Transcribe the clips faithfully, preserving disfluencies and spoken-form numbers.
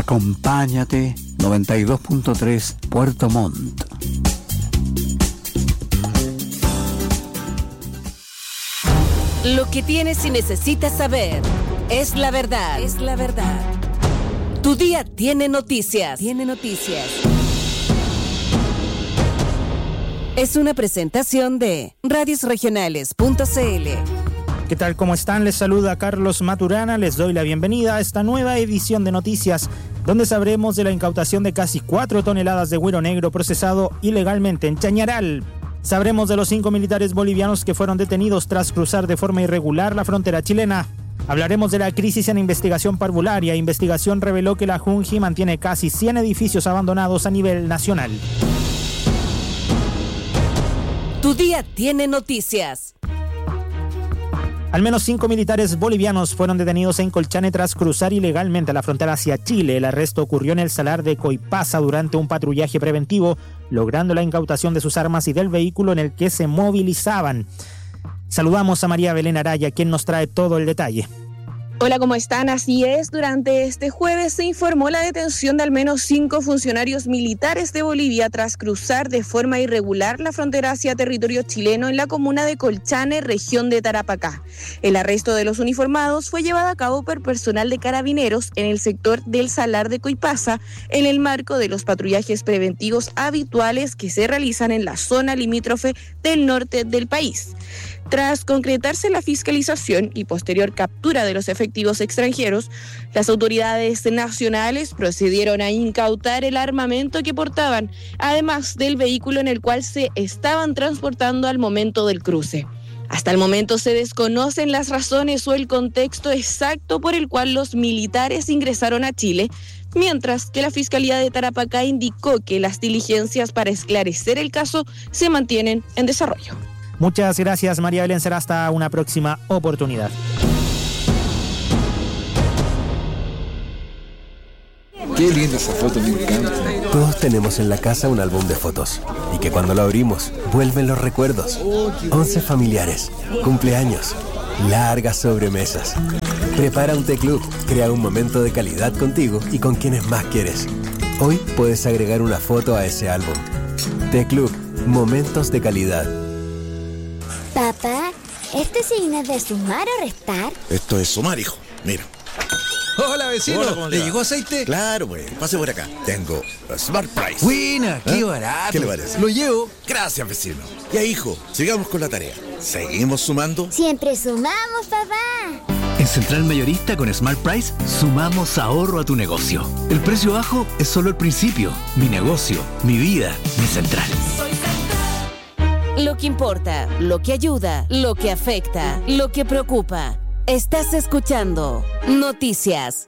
Acompáñate, noventa y dos punto tres Puerto Montt. Lo que tienes y necesitas saber es la verdad. Es la verdad. Tu día tiene noticias. Tiene noticias. Es una presentación de radios regionales punto c l. ¿Qué tal? ¿Cómo están? Les saluda Carlos Maturana. Les doy la bienvenida a esta nueva edición de Noticias, donde sabremos de la incautación de casi cuatro toneladas de güiro negro procesado ilegalmente en Chañaral. Sabremos de los cinco militares bolivianos que fueron detenidos tras cruzar de forma irregular la frontera chilena. Hablaremos de la crisis en investigación parvularia. Investigación reveló que la Junji mantiene casi cien edificios abandonados a nivel nacional. Tu día tiene noticias. Al menos cinco militares bolivianos fueron detenidos en Colchane tras cruzar ilegalmente la frontera hacia Chile. El arresto ocurrió en el salar de Coipasa durante un patrullaje preventivo, logrando la incautación de sus armas y del vehículo en el que se movilizaban. Saludamos a María Belén Araya, quien nos trae todo el detalle. Hola, ¿cómo están? Así es, durante este jueves se informó la detención de al menos cinco funcionarios militares de Bolivia tras cruzar de forma irregular la frontera hacia territorio chileno en la comuna de Colchane, región de Tarapacá. El arresto de los uniformados fue llevado a cabo por personal de carabineros en el sector del Salar de Coipasa, en el marco de los patrullajes preventivos habituales que se realizan en la zona limítrofe del norte del país. Tras concretarse la fiscalización y posterior captura de los efectivos extranjeros, las autoridades nacionales procedieron a incautar el armamento que portaban, además del vehículo en el cual se estaban transportando al momento del cruce. Hasta el momento se desconocen las razones o el contexto exacto por el cual los militares ingresaron a Chile, mientras que la Fiscalía de Tarapacá indicó que las diligencias para esclarecer el caso se mantienen en desarrollo. Muchas gracias, María Belén. Será hasta una próxima oportunidad. Qué linda esa foto, me encanta. Todos tenemos en la casa un álbum de fotos y que cuando lo abrimos vuelven los recuerdos. Once familiares, cumpleaños, largas sobremesas. Prepara un té club, crea un momento de calidad contigo y con quienes más quieres. Hoy puedes agregar una foto a ese álbum. Té Club, momentos de calidad. Papá, ¿este signo es de sumar o restar? Esto es sumar, hijo. Mira. Hola, vecino. Hola, ¿Le llegó aceite? Claro, güey. Pase por acá. Tengo Smart Price. Buena, qué ¿Eh? barato. ¿Qué le parece? Lo llevo. Gracias, vecino. Ya, hijo, sigamos con la tarea. ¿Seguimos sumando? Siempre sumamos, papá. En Central Mayorista con Smart Price sumamos ahorro a tu negocio. El precio bajo es solo el principio. Mi negocio, mi vida, mi Central. Lo que importa, lo que ayuda, lo que afecta, lo que preocupa. Estás escuchando Noticias.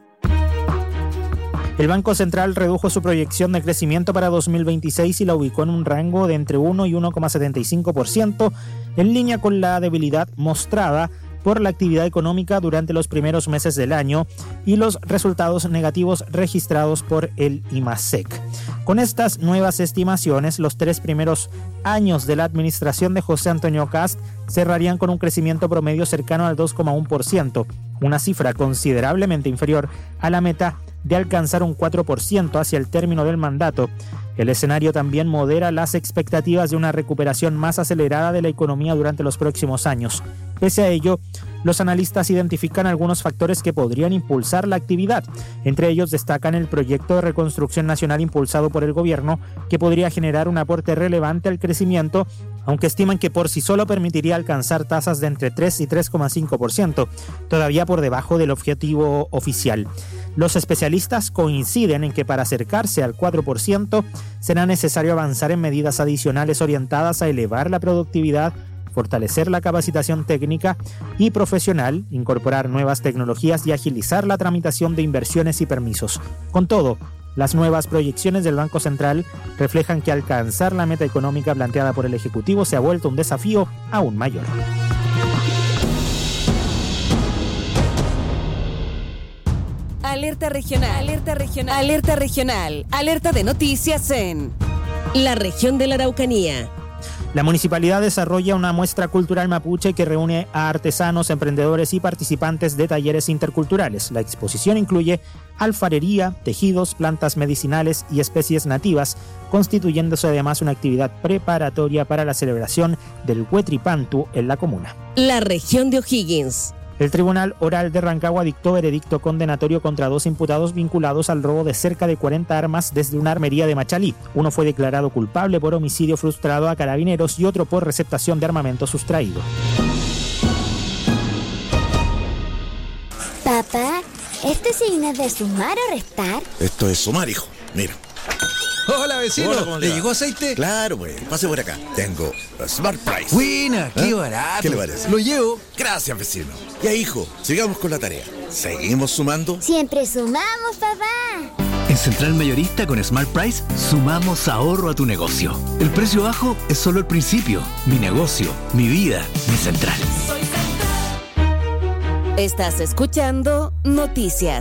El Banco Central redujo su proyección de crecimiento para dos mil veintiséis y la ubicó en un rango de entre uno y uno coma setenta y cinco por ciento, en línea con la debilidad mostrada por la actividad económica durante los primeros meses del año y los resultados negativos registrados por el IMASEC. Con estas nuevas estimaciones, los tres primeros años de la administración de José Antonio Kast cerrarían con un crecimiento promedio cercano al dos coma uno por ciento, una cifra considerablemente inferior a la meta de alcanzar un cuatro por ciento hacia el término del mandato. El escenario también modera las expectativas de una recuperación más acelerada de la economía durante los próximos años. Pese a ello, los analistas identifican algunos factores que podrían impulsar la actividad. Entre ellos destacan el proyecto de reconstrucción nacional impulsado por el gobierno, que podría generar un aporte relevante al crecimiento, aunque estiman que por sí solo permitiría alcanzar tasas de entre tres y tres coma cinco por ciento, todavía por debajo del objetivo oficial. Los especialistas coinciden en que para acercarse al cuatro por ciento será necesario avanzar en medidas adicionales orientadas a elevar la productividad, fortalecer la capacitación técnica y profesional, incorporar nuevas tecnologías y agilizar la tramitación de inversiones y permisos. Con todo, las nuevas proyecciones del Banco Central reflejan que alcanzar la meta económica planteada por el Ejecutivo se ha vuelto un desafío aún mayor. Alerta regional, alerta regional, alerta regional, alerta de noticias en la región de la Araucanía. La municipalidad desarrolla una muestra cultural mapuche que reúne a artesanos, emprendedores y participantes de talleres interculturales. La exposición incluye alfarería, tejidos, plantas medicinales y especies nativas, constituyéndose además una actividad preparatoria para la celebración del Huetripantu en la comuna. La región de O'Higgins. El Tribunal Oral de Rancagua dictó veredicto condenatorio contra dos imputados vinculados al robo de cerca de cuarenta armas desde una armería de Machalí. Uno fue declarado culpable por homicidio frustrado a carabineros y otro por receptación de armamento sustraído. Papá, ¿este signo es de sumar o restar? Esto es sumar, hijo. Mira. Hola, vecino. Hola, ¿cómo le ¿Le va? llegó aceite? Claro, pues. Pase por acá. Tengo Smart Price. Buena, qué ¿Eh? barato. ¿Qué le parece? Lo llevo. Gracias, vecino. Ya, hijo, sigamos con la tarea. ¿Seguimos sumando? Siempre sumamos, papá. En Central Mayorista con Smart Price sumamos ahorro a tu negocio. El precio bajo es solo el principio. Mi negocio, mi vida, mi central. Estás escuchando Noticias.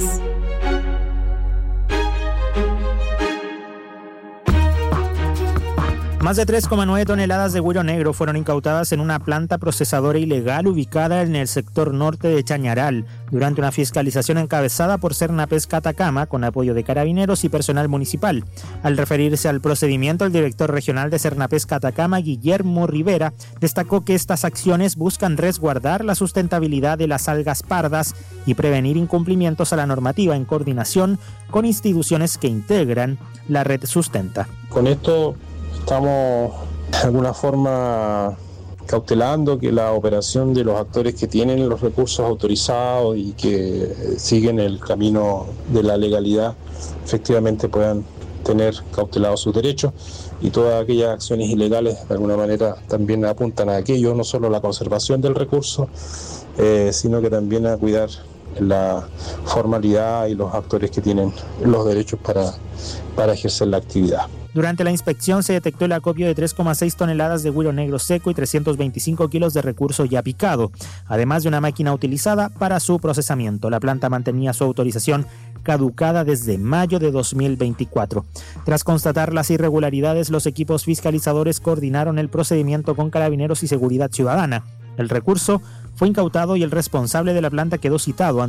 Más de tres coma nueve toneladas de güiro negro fueron incautadas en una planta procesadora ilegal ubicada en el sector norte de Chañaral durante una fiscalización encabezada por Cernapesca Atacama con apoyo de carabineros y personal municipal. Al referirse al procedimiento, el director regional de Cernapesca Atacama, Guillermo Rivera, destacó que estas acciones buscan resguardar la sustentabilidad de las algas pardas y prevenir incumplimientos a la normativa en coordinación con instituciones que integran la red Sustenta. Con esto estamos de alguna forma cautelando que la operación de los actores que tienen los recursos autorizados y que siguen el camino de la legalidad efectivamente puedan tener cautelados sus derechos, y todas aquellas acciones ilegales de alguna manera también apuntan a aquello, no solo a la conservación del recurso, eh, sino que también a cuidar la formalidad y los actores que tienen los derechos para, para ejercer la actividad. Durante la inspección se detectó el acopio de tres coma seis toneladas de güiro negro seco y trescientos veinticinco kilos de recurso ya picado, además de una máquina utilizada para su procesamiento. La planta mantenía su autorización caducada desde mayo de dos mil veinticuatro. Tras constatar las irregularidades, los equipos fiscalizadores coordinaron el procedimiento con Carabineros y Seguridad Ciudadana. El recurso fue incautado y el responsable de la planta quedó citado ante